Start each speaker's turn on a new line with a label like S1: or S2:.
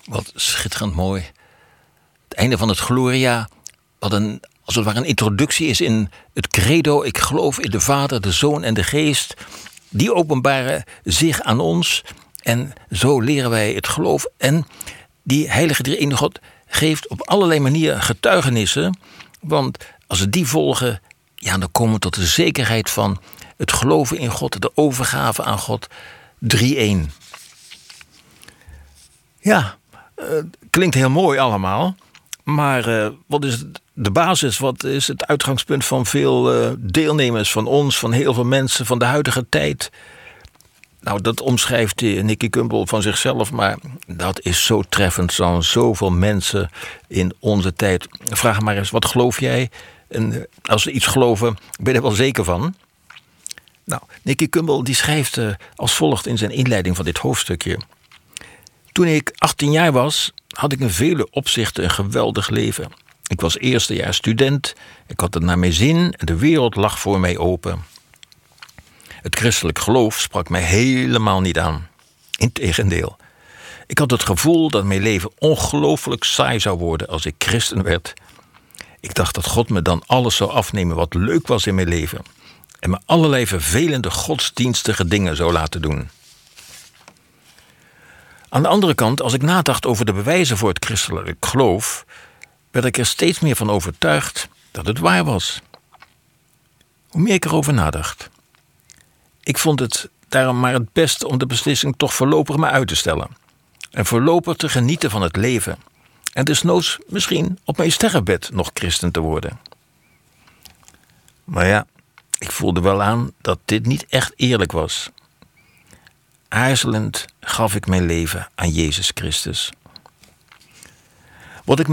S1: Wat schitterend mooi. Het einde van het Gloria, wat als het ware een introductie is in het credo. Ik geloof in de Vader, de Zoon en de Geest. Die openbaren zich aan ons. En zo leren wij het geloof. En die heilige drie-enige God geeft op allerlei manieren getuigenissen. Want als we die volgen, ja, dan komen we tot de zekerheid van het geloven in God, de overgave aan God, 3-1. Ja, klinkt heel mooi allemaal. Maar wat is de basis, wat is het uitgangspunt van veel deelnemers van ons, van heel veel mensen van de huidige tijd? Nou, dat omschrijft Nicky Gumbel van zichzelf, maar dat is zo treffend van zoveel mensen in onze tijd. Vraag maar eens, wat geloof jij? En als we iets geloven, ben je er wel zeker van? Nou, Nicky Gumbel die schrijft als volgt in zijn inleiding van dit hoofdstukje. Toen ik 18 jaar was, had ik in vele opzichten een geweldig leven. Ik was eerstejaars student, ik had het naar mijn zin en de wereld lag voor mij open. Het christelijk geloof sprak mij helemaal niet aan. Integendeel. Ik had het gevoel dat mijn leven ongelooflijk saai zou worden als ik christen werd. Ik dacht dat God me dan alles zou afnemen wat leuk was in mijn leven en me allerlei vervelende godsdienstige dingen zou laten doen. Aan de andere kant, als ik nadacht over de bewijzen voor het christelijk geloof, werd ik er steeds meer van overtuigd dat het waar was. Hoe meer ik erover nadacht. Ik vond het daarom maar het beste om de beslissing toch voorlopig maar uit te stellen. En voorlopig te genieten van het leven. En desnoods misschien op mijn sterrenbed nog christen te worden. Maar ja, ik voelde wel aan dat dit niet echt eerlijk was. Aarzelend gaf ik mijn leven aan Jezus Christus. Wat ik